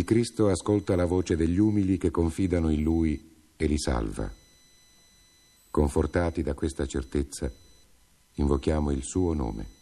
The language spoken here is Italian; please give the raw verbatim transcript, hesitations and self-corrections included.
Il Cristo ascolta la voce degli umili che confidano in Lui e li salva. Confortati da questa certezza, invochiamo il suo nome.